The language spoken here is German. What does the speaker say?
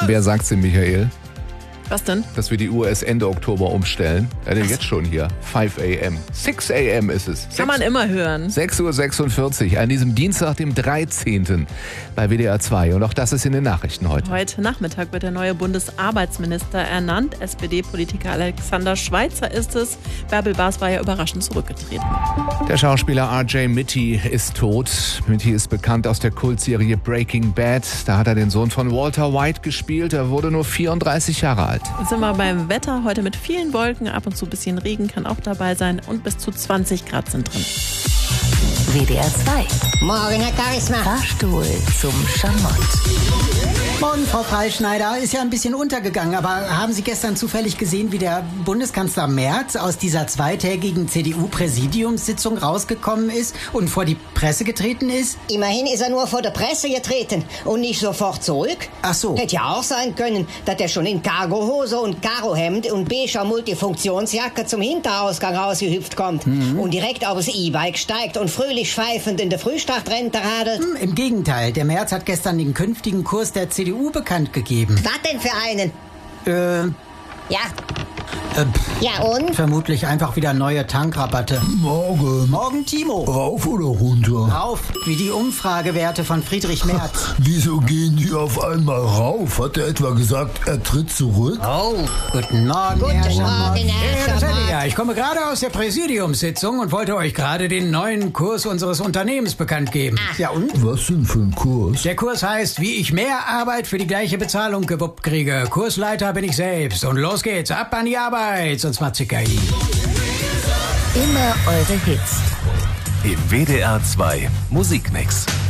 Wer sagt's denn, Michael? Was denn? Dass wir die Uhr erst Ende Oktober umstellen. Ja, denn jetzt schon hier. 5 a.m. 6 a.m. ist es. Kann man immer hören. 6:46 Uhr an diesem Dienstag, dem 13. bei WDR 2. Und auch das ist in den Nachrichten heute. Heute Nachmittag wird der neue Bundesarbeitsminister ernannt. SPD-Politiker Alexander Schweitzer ist es. Bärbel Baas war ja überraschend zurückgetreten. Der Schauspieler R.J. Mitty ist tot. Mitty ist bekannt aus der Kultserie Breaking Bad. Da hat er den Sohn von Walter White gespielt. Er wurde nur 34 Jahre alt. Jetzt sind wir beim Wetter. Heute mit vielen Wolken, ab und zu ein bisschen Regen kann auch dabei sein. Und bis zu 20 Grad sind drin. WDR 2. Morgen, Herr Charisma. Fahrstuhl zum Schamott. Morgen, Frau Freischneider. Ist ja ein bisschen untergegangen, aber haben Sie gestern zufällig gesehen, wie der Bundeskanzler Merz aus dieser zweitägigen CDU-Präsidiumssitzung rausgekommen ist und vor die Presse getreten ist? Immerhin ist er nur vor der Presse getreten und nicht sofort zurück. Ach so. Hätte ja auch sein können, dass er schon in Cargohose und Karohemd und beiger Multifunktionsjacke zum Hinterausgang rausgehüpft kommt und direkt aufs E-Bike steigt und fröhlich pfeifend in der Frühstartrente radelt. Im Gegenteil, der Merz hat gestern den künftigen Kurs der CDU bekannt gegeben. Was denn für einen? Ja. Ja und? Vermutlich einfach wieder neue Tankrabatte. Morgen. Morgen, Timo. Rauf oder runter? Rauf, wie die Umfragewerte von Friedrich Merz. Wieso gehen die auf einmal rauf? Hat er etwa gesagt, er tritt zurück? Oh, guten Morgen, Guten Herr Morgen, Schamott. Herr das hätte ich Schamott. ja. Ich komme gerade aus der Präsidiumssitzung und wollte euch gerade den neuen Kurs unseres Unternehmens bekannt geben. Ja und? Was denn für ein Kurs? Der Kurs heißt, wie ich mehr Arbeit für die gleiche Bezahlung gewuppt kriege. Kursleiter bin ich selbst. Und los geht's, ab an die Arbeit, sonst macht's KI. Immer eure Hits. Im WDR 2 Musikmix.